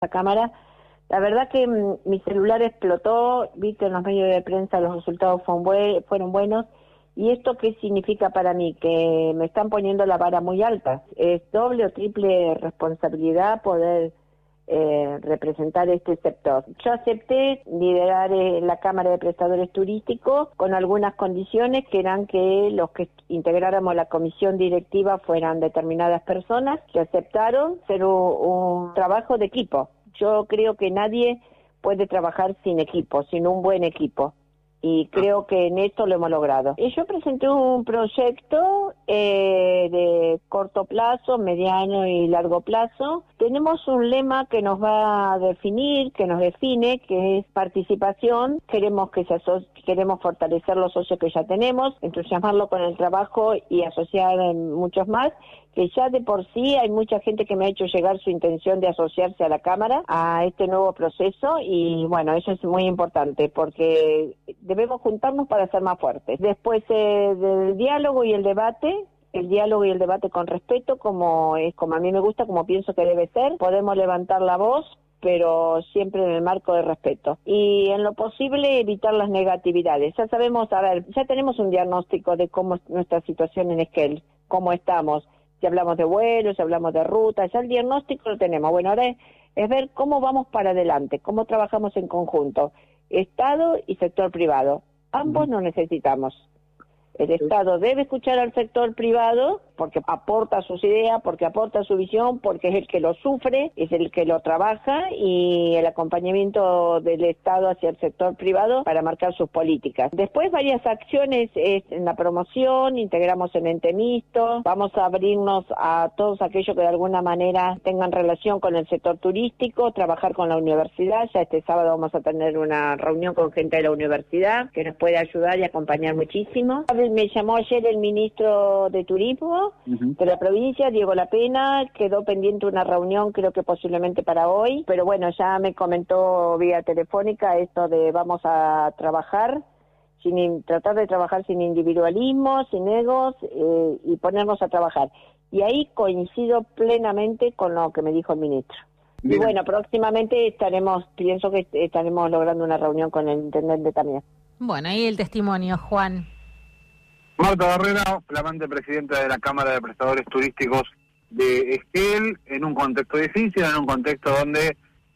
la cámara. La verdad que mi celular explotó, vi que en los medios de prensa los resultados fueron buenos. ¿Y esto qué significa para mí? Que me están poniendo la vara muy alta. Es doble o triple responsabilidad poder representar este sector. Yo acepté liderar la Cámara de Prestadores Turísticos con algunas condiciones que eran que los que integráramos la comisión directiva fueran determinadas personas que aceptaron ser un trabajo de equipo. Yo creo que nadie puede trabajar sin equipo, sin un buen equipo. Y creo que en esto lo hemos logrado. Yo presenté un proyecto de corto plazo, mediano y largo plazo. Tenemos un lema que nos va a definir, que nos define, que es participación. Queremos fortalecer los socios que ya tenemos, entusiasmarlo con el trabajo y asociar muchos más, que ya de por sí hay mucha gente que me ha hecho llegar su intención de asociarse a la Cámara, a este nuevo proceso, y bueno, eso es muy importante, porque debemos juntarnos para ser más fuertes. Después del diálogo y el debate con respeto, como a mí me gusta, como pienso que debe ser, podemos levantar la voz, pero siempre en el marco de respeto. Y en lo posible evitar las negatividades. Ya sabemos, ya tenemos un diagnóstico de cómo es nuestra situación en Esquel, cómo estamos. Si hablamos de vuelos, si hablamos de rutas, ya el diagnóstico lo tenemos. Bueno, ahora es ver cómo vamos para adelante, cómo trabajamos en conjunto, Estado y sector privado. Ambos nos necesitamos. El Estado debe escuchar al sector privado porque aporta sus ideas, porque aporta su visión, porque es el que lo sufre, es el que lo trabaja, y el acompañamiento del Estado hacia el sector privado para marcar sus políticas. Después varias acciones en la promoción, integramos el ente mixto, vamos a abrirnos a todos aquellos que de alguna manera tengan relación con el sector turístico, trabajar con la universidad. Ya este sábado vamos a tener una reunión con gente de la universidad que nos puede ayudar y acompañar muchísimo. Me llamó ayer el ministro de Turismo de la provincia, Diego Lapena, quedó pendiente una reunión, creo que posiblemente para hoy, pero bueno, ya me comentó vía telefónica esto de vamos a trabajar, tratar de trabajar sin individualismo, sin egos, y ponernos a trabajar. Y ahí coincido plenamente con lo que me dijo el ministro. Bien. Y bueno, próximamente pienso que estaremos logrando una reunión con el intendente también. Bueno, ahí el testimonio, Juan. Marta Barrera, flamante presidenta de la Cámara de Prestadores Turísticos de Esquel, en un contexto difícil, en un contexto donde,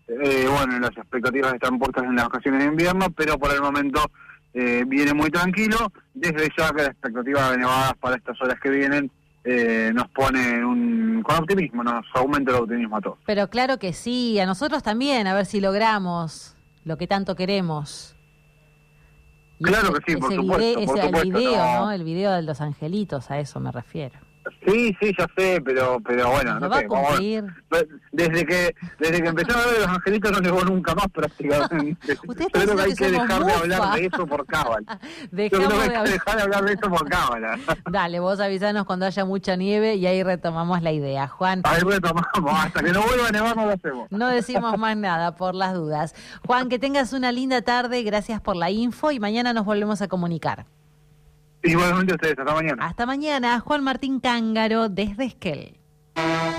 las expectativas están puestas en las vacaciones de invierno, pero por el momento viene muy tranquilo. Desde ya que la expectativa de nevadas para estas horas que vienen nos pone con optimismo, nos aumenta el optimismo a todos. Pero claro que sí, a nosotros también, a ver si logramos lo que tanto queremos. Y claro que sí, por supuesto. El video, ¿no? El video de los angelitos, a eso me refiero. Sí, ya sé, pero bueno, no sé. Desde que empezaron a ver los angelitos no llegó nunca más prácticamente. Yo creo que hay que dejar de hablar de eso por cábala. Yo creo que hay que dejar de hablar de eso por cábala. Dale, vos avisanos cuando haya mucha nieve y ahí retomamos la idea, Juan. Ahí retomamos, hasta que no vuelva a nevar no lo hacemos. No decimos más nada por las dudas. Juan, que tengas una linda tarde, gracias por la info y mañana nos volvemos a comunicar. Igualmente ustedes, hasta mañana. Hasta mañana, Juan Martín Cángaro desde Esquel.